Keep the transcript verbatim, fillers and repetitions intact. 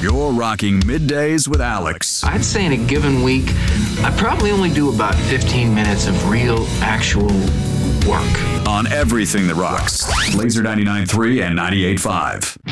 You're rocking Middays with Alex. I'd say in a given week, I probably only do about fifteen minutes of real, actual work. On everything that rocks. Laser ninety-nine point three and ninety-eight point five.